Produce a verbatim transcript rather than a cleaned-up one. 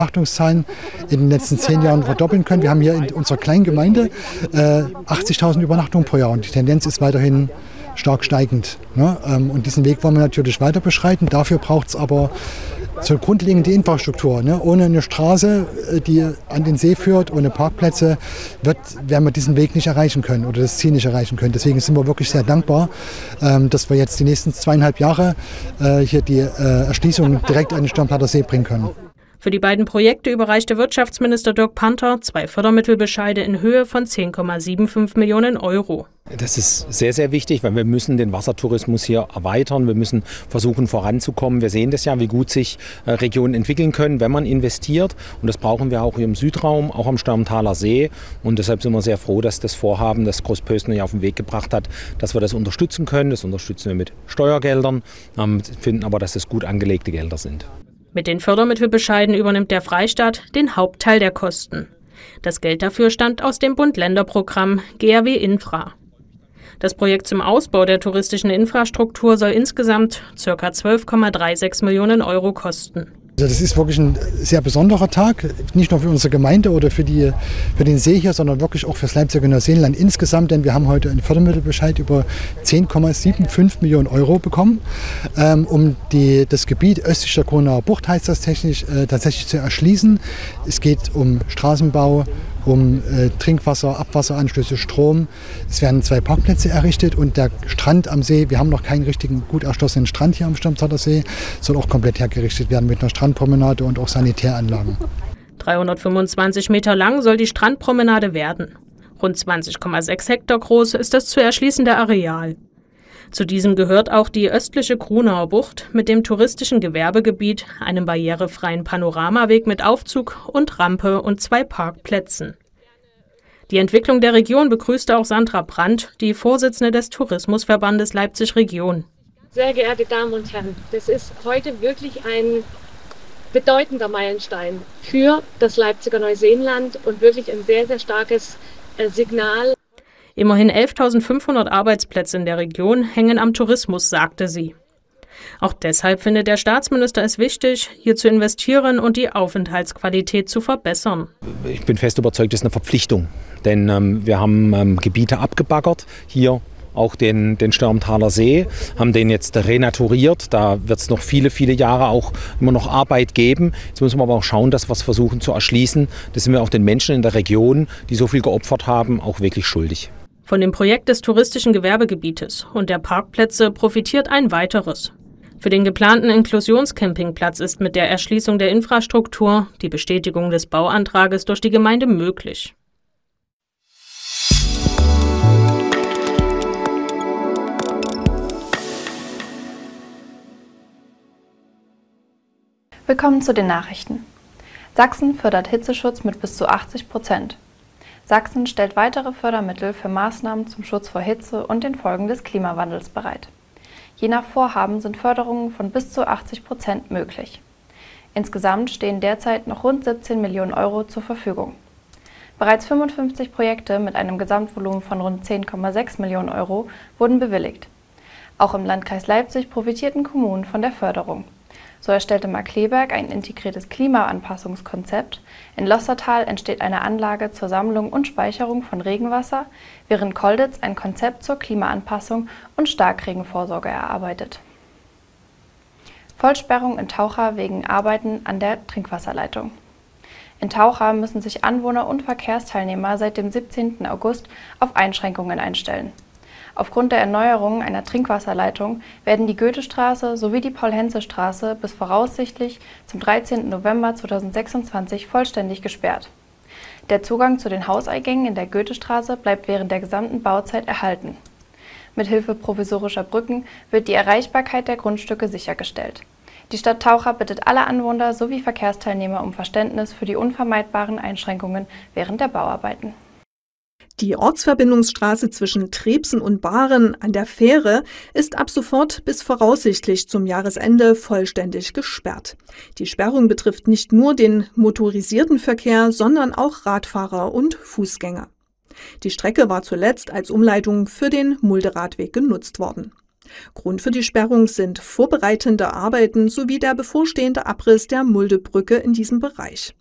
Übernachtungszahlen in den letzten zehn Jahren verdoppeln können. Wir haben hier in unserer kleinen Gemeinde äh, achtzigtausend Übernachtungen pro Jahr und die Tendenz ist weiterhin stark steigend. Ne? Und diesen Weg wollen wir natürlich weiter beschreiten. Dafür braucht es aber so grundlegende Infrastruktur. Ne? Ohne eine Straße, die an den See führt, ohne Parkplätze, wird, werden wir diesen Weg nicht erreichen können oder das Ziel nicht erreichen können. Deswegen sind wir wirklich sehr dankbar, ähm, dass wir jetzt die nächsten zweieinhalb Jahre äh, hier die äh, Erschließung direkt an den Sturmplatter See bringen können. Für die beiden Projekte überreichte Wirtschaftsminister Dirk Panther zwei Fördermittelbescheide in Höhe von zehn Komma fünfundsiebzig Millionen Euro. Das ist sehr, sehr wichtig, weil wir müssen den Wassertourismus hier erweitern. Wir müssen versuchen, voranzukommen. Wir sehen das ja, wie gut sich Regionen entwickeln können, wenn man investiert. Und das brauchen wir auch hier im Südraum, auch am Störmthaler See. Und deshalb sind wir sehr froh, dass das Vorhaben, das Großpösner hier auf den Weg gebracht hat, dass wir das unterstützen können. Das unterstützen wir mit Steuergeldern, finden aber, dass das gut angelegte Gelder sind. Mit den Fördermittelbescheiden übernimmt der Freistaat den Hauptteil der Kosten. Das Geld dafür stammt aus dem Bund-Länder-Programm G R W Infra. Das Projekt zum Ausbau der touristischen Infrastruktur soll insgesamt ca. zwölf Komma sechsunddreißig Millionen Euro kosten. Also das ist wirklich ein sehr besonderer Tag, nicht nur für unsere Gemeinde oder für, die, für den See hier, sondern wirklich auch für das Leipziger Neuseenland insgesamt, denn wir haben heute einen Fördermittelbescheid über zehn Komma fünfundsiebzig Millionen Euro bekommen, ähm, um die, das Gebiet östlich der Kronauer Bucht, heißt das technisch, äh, tatsächlich zu erschließen. Es geht um Straßenbau, um äh, Trinkwasser, Abwasseranschlüsse, Strom. Es werden zwei Parkplätze errichtet und der Strand am See, wir haben noch keinen richtigen gut erschlossenen Strand hier am Störmthaler See, soll auch komplett hergerichtet werden mit einer Strandpromenade und auch Sanitäranlagen. dreihundertfünfundzwanzig Meter lang soll die Strandpromenade werden. Rund zwanzig Komma sechs Hektar groß ist das zu erschließende Areal. Zu diesem gehört auch die östliche Kronauer Bucht mit dem touristischen Gewerbegebiet, einem barrierefreien Panoramaweg mit Aufzug und Rampe und zwei Parkplätzen. Die Entwicklung der Region begrüßte auch Sandra Brandt, die Vorsitzende des Tourismusverbandes Leipzig Region. Sehr geehrte Damen und Herren, das ist heute wirklich ein bedeutender Meilenstein für das Leipziger Neuseenland und wirklich ein sehr, sehr starkes äh, Signal. Immerhin elftausendfünfhundert Arbeitsplätze in der Region hängen am Tourismus, sagte sie. Auch deshalb findet der Staatsminister es wichtig, hier zu investieren und die Aufenthaltsqualität zu verbessern. Ich bin fest überzeugt, das ist eine Verpflichtung. Denn ähm, wir haben ähm, Gebiete abgebaggert, hier auch den, den Störmthaler See, haben den jetzt renaturiert. Da wird es noch viele, viele Jahre auch immer noch Arbeit geben. Jetzt müssen wir aber auch schauen, dass wir es versuchen zu erschließen. Das sind wir auch den Menschen in der Region, die so viel geopfert haben, auch wirklich schuldig. Von dem Projekt des touristischen Gewerbegebietes und der Parkplätze profitiert ein weiteres. Für den geplanten Inklusionscampingplatz ist mit der Erschließung der Infrastruktur die Bestätigung des Bauantrages durch die Gemeinde möglich. Willkommen zu den Nachrichten. Sachsen fördert Hitzeschutz mit bis zu achtzig Prozent. Sachsen stellt weitere Fördermittel für Maßnahmen zum Schutz vor Hitze und den Folgen des Klimawandels bereit. Je nach Vorhaben sind Förderungen von bis zu achtzig Prozent möglich. Insgesamt stehen derzeit noch rund siebzehn Millionen Euro zur Verfügung. Bereits fünfundfünfzig Projekte mit einem Gesamtvolumen von rund zehn Komma sechs Millionen Euro wurden bewilligt. Auch im Landkreis Leipzig profitierten Kommunen von der Förderung. So erstellte Markkleeberg ein integriertes Klimaanpassungskonzept. In Lossertal entsteht eine Anlage zur Sammlung und Speicherung von Regenwasser, während Kolditz ein Konzept zur Klimaanpassung und Starkregenvorsorge erarbeitet. Vollsperrung in Taucha wegen Arbeiten an der Trinkwasserleitung. In Taucha müssen sich Anwohner und Verkehrsteilnehmer seit dem siebzehnten August auf Einschränkungen einstellen. Aufgrund der Erneuerung einer Trinkwasserleitung werden die Goethestraße sowie die Paul-Henze-Straße bis voraussichtlich zum dreizehnten November zweitausendsechsundzwanzig vollständig gesperrt. Der Zugang zu den Hauseingängen in der Goethestraße bleibt während der gesamten Bauzeit erhalten. Mithilfe provisorischer Brücken wird die Erreichbarkeit der Grundstücke sichergestellt. Die Stadt Taucha bittet alle Anwohner sowie Verkehrsteilnehmer um Verständnis für die unvermeidbaren Einschränkungen während der Bauarbeiten. Die Ortsverbindungsstraße zwischen Trebsen und Bahren an der Fähre ist ab sofort bis voraussichtlich zum Jahresende vollständig gesperrt. Die Sperrung betrifft nicht nur den motorisierten Verkehr, sondern auch Radfahrer und Fußgänger. Die Strecke war zuletzt als Umleitung für den Mulderadweg genutzt worden. Grund für die Sperrung sind vorbereitende Arbeiten sowie der bevorstehende Abriss der Muldebrücke in diesem Bereich.